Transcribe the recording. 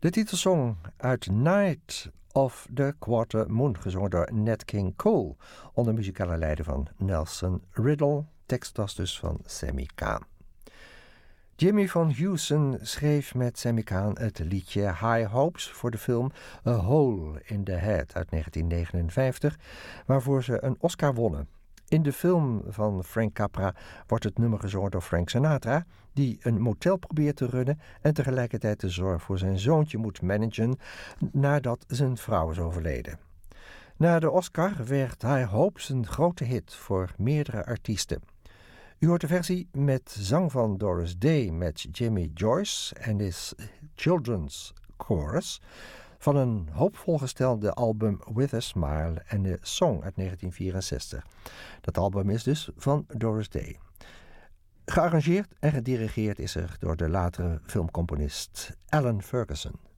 De titelsong uit Night of the Quarter Moon, gezongen door Nat King Cole, onder muzikale leiding van Nelson Riddle. Tekst was dus van Sammy Cahn. Jimmy Van Heusen schreef met Sammy Cahn het liedje High Hopes voor de film A Hole in the Head uit 1959, waarvoor ze een Oscar wonnen. In de film van Frank Capra wordt het nummer gezongen door Frank Sinatra, die een motel probeert te runnen en tegelijkertijd de zorg voor zijn zoontje moet managen nadat zijn vrouw is overleden. Na de Oscar werd High Hopes een grote hit voor meerdere artiesten. U hoort de versie met zang van Doris Day met Jimmy Joyce en his Children's Chorus van een hoopvol gestelde album With a Smile en de Song uit 1964. Dat album is dus van Doris Day. Gearrangeerd en gedirigeerd is er door de latere filmcomponist Alan Ferguson.